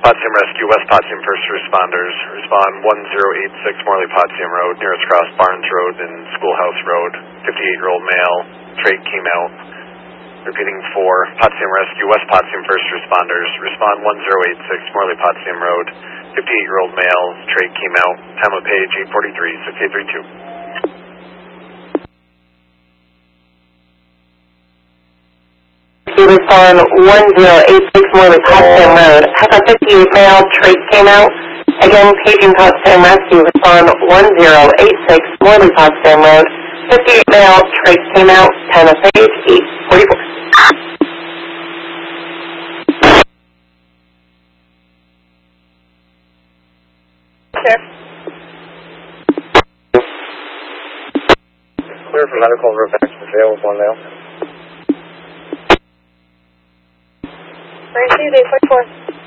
Potsdam Rescue, West Potsdam first responders, respond 1086 Morley Potsdam Road, nearest cross Barnes Road and Schoolhouse Road. 58-year-old male, trach came out. Repeating 4, Potsdam Rescue, West Potsdam first responders, respond 1086 Morley Potsdam Road. 58-year-old male, trach came out. Time of page 843, 6832. Respond 1086 Morley Potsdam Road. Have a 58 male, trach came out. Again, paging Potsdam Rescue. Respond 1086 Morley Potsdam Road. 58 male, trach came out. Time of page 844. Sir. Clear for medical evacuation fail with 1 male. Mercy, 844.